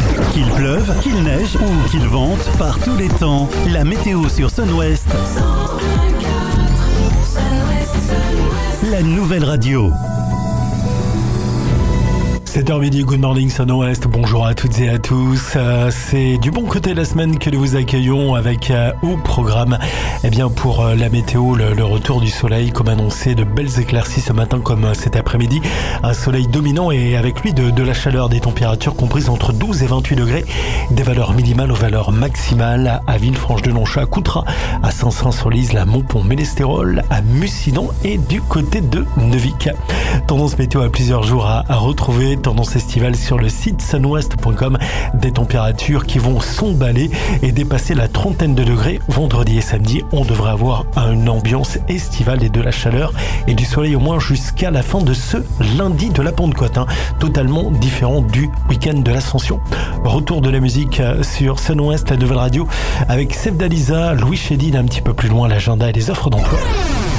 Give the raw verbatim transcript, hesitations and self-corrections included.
Qu'il pleuve, qu'il neige ou qu'il vente, par tous les temps, la météo sur Sun West. La nouvelle radio. sept heures midi, good morning Sun West, bonjour à toutes et à tous. Euh, c'est du bon côté de la semaine que nous vous accueillons avec euh, au programme, eh bien pour euh, la météo, le, le retour du soleil comme annoncé, de belles éclaircies ce matin comme euh, cet après-midi, un soleil dominant et avec lui de, de la chaleur, des températures comprises entre douze et vingt-huit degrés, des valeurs minimales aux valeurs maximales à Villefranche-de-Longchamp, à Coutras, à Saint-Saëns-sur-Lise, à Montpont-Mélestérols, à Mucident et du côté de Neuvic. Tendance météo à plusieurs jours à, à retrouver. Tendance estivale sur le site sunwest point com, des températures qui vont s'emballer et dépasser la trentaine de degrés. Vendredi et samedi, on devrait avoir une ambiance estivale et de la chaleur et du soleil au moins jusqu'à la fin de ce lundi de la Pentecôte, hein, totalement différent du week-end de l'Ascension. Retour de la musique sur Sun West, la nouvelle radio, avec Seb Dalisa, Louis Chédid, un petit peu plus loin, l'agenda et les offres d'emploi.